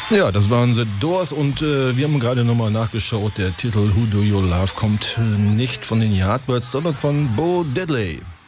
Ja, das waren The Doors und wir haben gerade nochmal nachgeschaut. Der Titel Who Do You Love kommt nicht von den Yardbirds, sondern von Bo Diddley.